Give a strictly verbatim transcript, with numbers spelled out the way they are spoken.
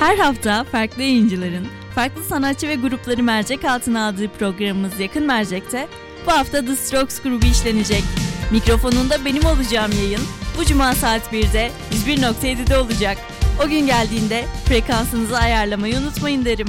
Her hafta farklı yayıncıların, farklı sanatçı ve grupları mercek altına aldığı programımız Yakın Mercek'te bu hafta The Strokes grubu işlenecek. Mikrofonunda benim olacağım yayın bu cuma saat birde yüz bir nokta yedide olacak. O gün geldiğinde frekansınızı ayarlamayı unutmayın derim.